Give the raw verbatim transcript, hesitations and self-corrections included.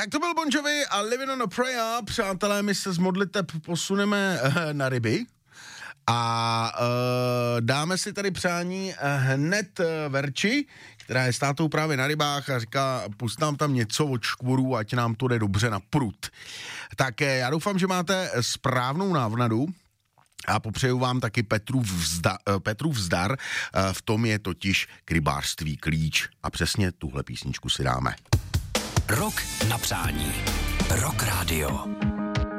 Tak to byl Bon Jovi a Living on a Prayer. Přátelé, my se z modliteb posuneme uh, na ryby a uh, dáme si tady přání uh, hned uh, Verči, která je s tátou právě na rybách a říká, pust nám tam něco od škvorů, ať nám to jde dobře na prut. Tak uh, já doufám, že máte správnou návnadu a popřeju vám taky Petrův, vzda, uh, Petrův vzdar, uh, v tom je totiž k rybářství klíč a přesně tuhle písničku si dáme. Rok na přání. Rock Radio.